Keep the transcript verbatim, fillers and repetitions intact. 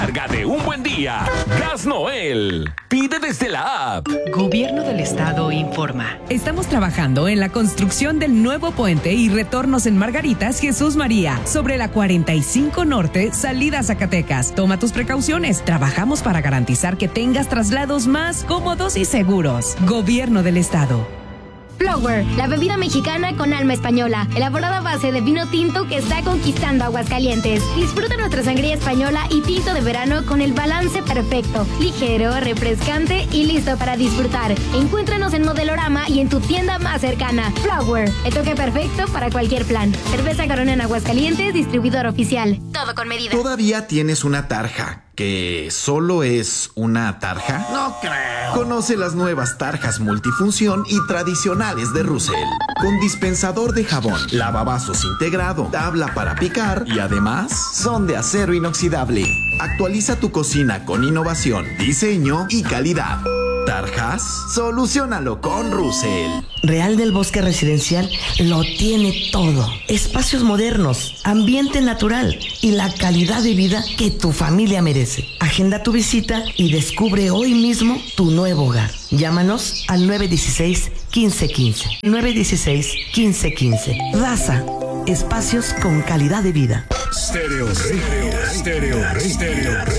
Carga de un buen día. Gas Noel. Pide desde la app. Gobierno del Estado informa. Estamos trabajando en la construcción del nuevo puente y retornos en Margaritas Jesús María, sobre la cuarenta y cinco Norte, salida a Zacatecas. Toma tus precauciones. Trabajamos para garantizar que tengas traslados más cómodos y seguros. Gobierno del Estado. Flower, la bebida mexicana con alma española, elaborada a base de vino tinto que está conquistando Aguascalientes. Disfruta nuestra sangría española y tinto de verano con el balance perfecto, ligero, refrescante y listo para disfrutar. Encuéntranos en Modelorama y en tu tienda más cercana. Flower, el toque perfecto para cualquier plan. Cerveza Corona en Aguascalientes, distribuidor oficial. Todo con medida. ¿Todavía tienes una tarja que solo es una tarja? No creo. Conoce las nuevas tarjas multifunción y tradicionales de Russell. Con dispensador de jabón, lavavasos integrado, tabla para picar y además son de acero inoxidable. Actualiza tu cocina con innovación, diseño y calidad. ¿Tarjas? Soluciónalo con Russell. Real del Bosque Residencial lo tiene todo. Espacios modernos, ambiente natural y la calidad de vida que tu familia merece. Agenda tu visita y descubre hoy mismo tu nuevo hogar. Llámanos al nueve uno seis, uno cinco uno cinco. nueve uno seis, uno cinco uno cinco. Raza, espacios con calidad de vida. Stereo Rey, Stereo Rey, Stereo Rey.